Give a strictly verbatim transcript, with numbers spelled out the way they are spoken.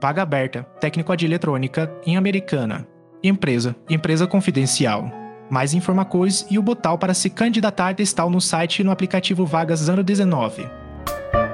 Vaga aberta, técnico de eletrônica, em Americana. Empresa, empresa confidencial. Mais informações e o botão para se candidatar está no site e no aplicativo Vagas ano dezenove.